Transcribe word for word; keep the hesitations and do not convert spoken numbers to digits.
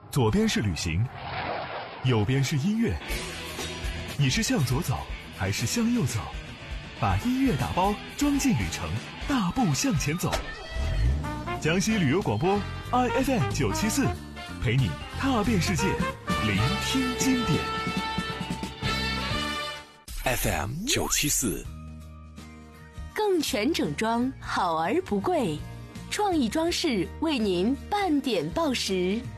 左边是旅行，右边是音乐。你是向左走还是向右走？把音乐打包装进旅程，大步向前走。江西旅游广播 I F M 九七四，陪你踏遍世界，聆听经典。 F M 九七四， 更全整装，好而不贵，创意装饰为您半点报时。